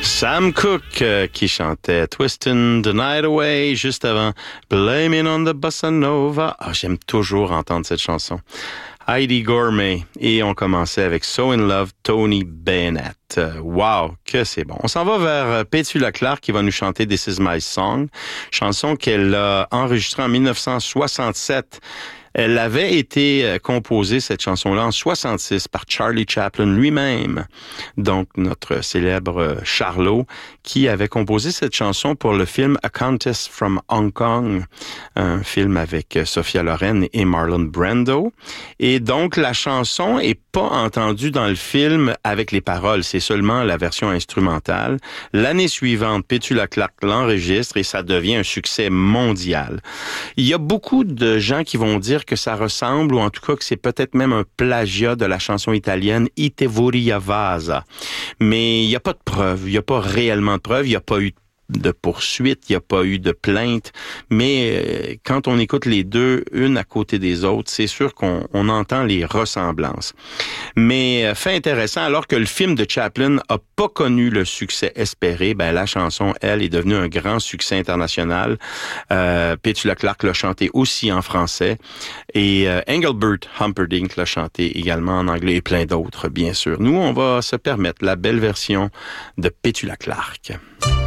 Sam Cooke qui chantait Twistin' the Night Away juste avant Blaming on the Bossa Nova. Ah, j'aime toujours entendre cette chanson. Heidi Gourmet. Et on commençait avec So in Love, Tony Bennett. Wow, que c'est bon. On s'en va vers Petula Clark qui va nous chanter This Is My Song, chanson qu'elle a enregistrée en 1967. Elle avait été composée, cette chanson-là, en 66 par Charlie Chaplin lui-même. Donc, notre célèbre Charlot, qui avait composé cette chanson pour le film A Countess from Hong Kong, un film avec Sophia Loren et Marlon Brando. Et donc, la chanson est pas entendue dans le film avec les paroles, c'est seulement la version instrumentale. L'année suivante, Petula Clark l'enregistre et ça devient un succès mondial. Il y a beaucoup de gens qui vont dire que ça ressemble, ou en tout cas que c'est peut-être même un plagiat de la chanson italienne Ite Voria Vasa. Mais il n'y a pas de preuve, il n'y a pas réellement de preuve, il n'y a pas eu de poursuite, il n'y a pas eu de plainte, mais quand on écoute les deux, une à côté des autres, c'est sûr qu'on entend les ressemblances. Mais fait intéressant, alors que le film de Chaplin a pas connu le succès espéré, ben la chanson, elle, est devenue un grand succès international. Petula Clark l'a chanté aussi en français et Engelbert Humperdinck l'a chanté également en anglais et plein d'autres, bien sûr. Nous, on va se permettre la belle version de Petula Clark.